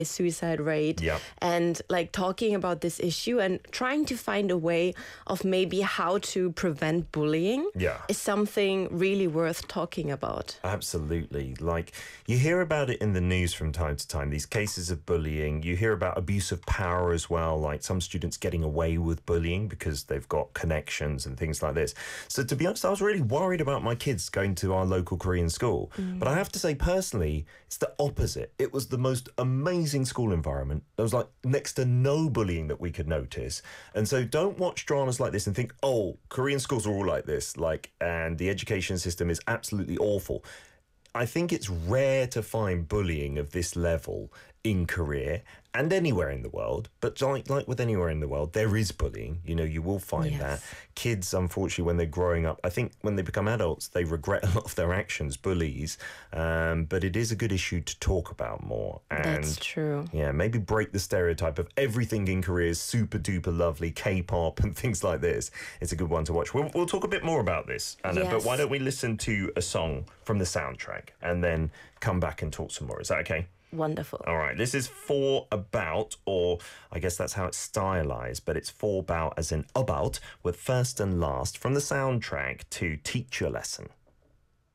suicide rate, and like talking about this issue and trying to find a way of maybe how to prevent bullying is something really worth talking about. Absolutely. Like, you hear about it in the news from time to time, these cases of bullying. You hear about abuse of power as well, like some students getting away with bullying because they've got connections and things like this. So to be honest, I was really worried about my kids going to our local Korean school. But I have to say, personally, it's the opposite. It was the most amazing school environment. There was like next to no bullying that we could notice. And so don't watch dramas like this and think, oh, Korean schools are all like this, like, and the education system is absolutely awful. I think it's rare to find bullying of this level in Korea and anywhere in the world. But like with anywhere in the world, there is bullying. You know, you will find that. Kids, unfortunately, when they're growing up, I think when they become adults, they regret a lot of their actions, bullies. But it is a good issue to talk about more. And that's true. Yeah, maybe break the stereotype of everything in Korea is super duper lovely, K-pop and things like this. It's a good one to watch. We'll talk a bit more about this, Anna, but why don't we listen to a song from the soundtrack and then come back and talk some more? Is that okay? Wonderful. All right, this is For About, or I guess that's how it's stylized, but it's For About as in about, with First and Last from the soundtrack to Teach Your Lesson.